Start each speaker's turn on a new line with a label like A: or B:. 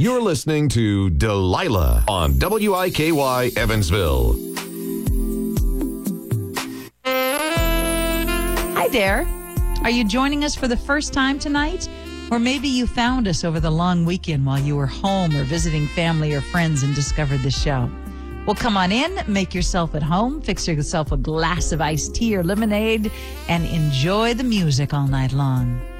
A: You're listening to Delilah on WIKY Evansville.
B: Hi there. Are you joining us for the first time tonight? Or maybe you found us over the long weekend while you were home or visiting family or friends and discovered the show. Well, come on in, make yourself at home, fix yourself a glass of iced tea or lemonade, and enjoy the music all night long.